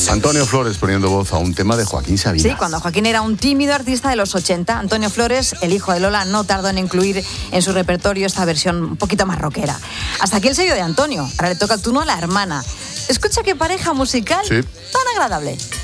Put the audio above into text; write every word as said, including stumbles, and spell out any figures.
Antonio Flores poniendo voz a un tema de Joaquín Sabina. Sí, cuando Joaquín era un tímido artista de los ochenta, Antonio Flores, el hijo de Lola, no tardó en incluir en su repertorio esta versión un poquito más rockera. Hasta aquí el sello de Antonio. Ahora le toca el turno a la hermana. Escucha qué pareja musical sí. tan agradable.